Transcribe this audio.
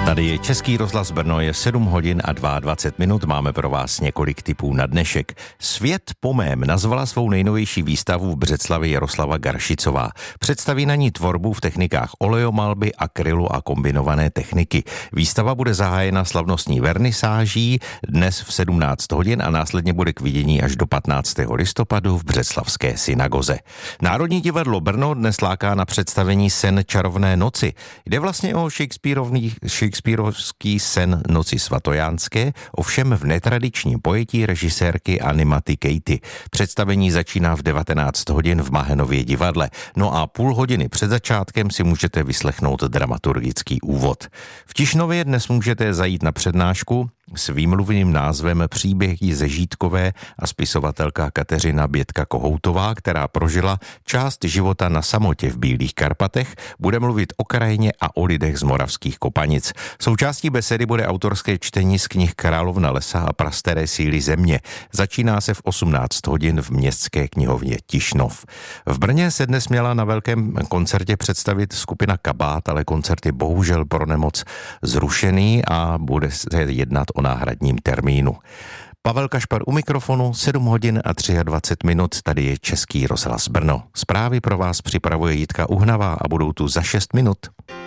Tady je Český rozhlas Brno, je 7 hodin a 22 minut. Máme pro vás několik tipů na dnešek. Svět po mém nazvala svou nejnovější výstavu v Břeclavi Jaroslava Garšicová. Představí na ní tvorbu v technikách olejomalby, akrylu a kombinované techniky. Výstava bude zahájena slavnostní vernisáží dnes v 17 hodin a následně bude k vidění až do 15. listopadu v Břeclavské synagoze. Národní divadlo Brno dnes láká na představení Sen čarovné noci. Jde vlastně o Shakespearovský sen Noci svatojánské, ovšem v netradičním pojetí režisérky Anny Maty Katy. Představení začíná v 19 hodin v Mahenově divadle. No a půl hodiny před začátkem si můžete vyslechnout dramaturgický úvod. V Tišnově dnes můžete zajít na přednášku s výmluvným názvem Příběhy ze Žítkové a spisovatelka Kateřina Bětka-Kohoutová, která prožila část života na samotě v Bílých Karpatech, bude mluvit o krajině a o lidech z moravských Kopanic. Součástí besedy bude autorské čtení z knih Královna lesa a Prastaré síly země. Začíná se v 18 hodin v městské knihovně Tišnov. V Brně se dnes měla na velkém koncertě představit skupina Kabát, ale koncert je bohužel pro nemoc zrušený a bude se jednat o náhradním termínu. Pavel Kašpar u mikrofonu, 7 hodin a 23 minut, tady je Český rozhlas Brno. Zprávy pro vás připravuje Jitka Uhnavá a budou tu za 6 minut.